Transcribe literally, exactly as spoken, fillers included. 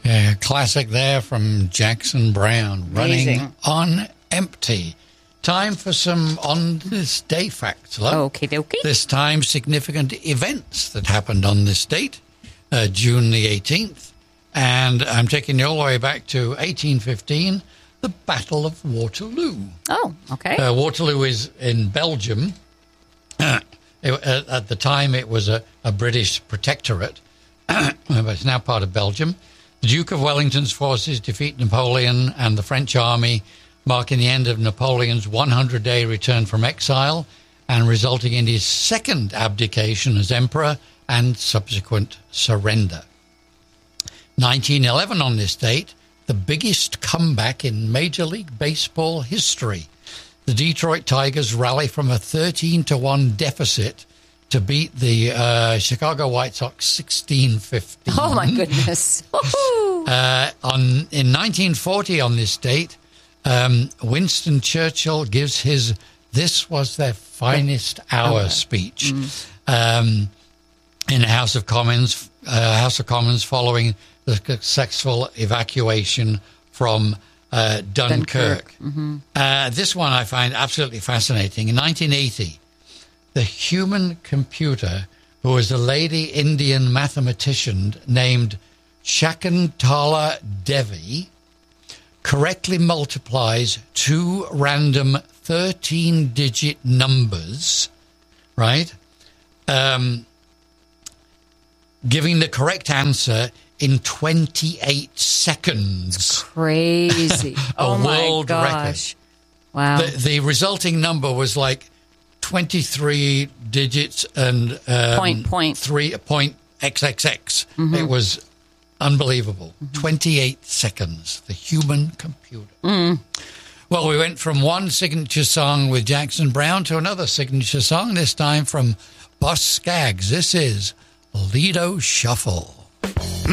Yeah, classic there from Jackson Browne, Amazing. Running on Empty. Time for some on this day facts. Okie dokie. This time, significant events that happened on this date, uh, June the eighteenth. And I'm taking you all the way back to eighteen fifteen, the Battle of Waterloo. Oh, okay. Uh, Waterloo is in Belgium. Uh, it, uh, at the time, it was a, a British protectorate, but it's now part of Belgium. The Duke of Wellington's forces defeat Napoleon and the French army, marking the end of Napoleon's hundred-day return from exile and resulting in his second abdication as emperor and subsequent surrender. nineteen eleven on this date, the biggest comeback in Major League Baseball history. The Detroit Tigers rally from a thirteen to one deficit to beat the uh, Chicago White Sox sixteen fifteen. Oh, my goodness. uh, on, in nineteen forty on this date, Um, Winston Churchill gives his "This was their finest hour" speech mm. um, in the House of Commons. Uh, House of Commons following the successful evacuation from uh, Dunkirk. Dunkirk. Mm-hmm. Uh, this one I find absolutely fascinating. In nineteen eighty, the human computer, who was a lady Indian mathematician named Shakuntala Devi, correctly multiplies two random thirteen-digit numbers, right? Um, giving the correct answer in twenty-eight seconds. Crazy. Oh, my world gosh. record. Wow. The, the resulting number was like twenty-three digits and um, Point, point. three point X X X. Mm-hmm. It was unbelievable. Mm-hmm. twenty-eight seconds. The human computer. Mm. Well, we went from one signature song with Jackson Browne to another signature song, this time from Boss Skaggs. This is Lido Shuffle.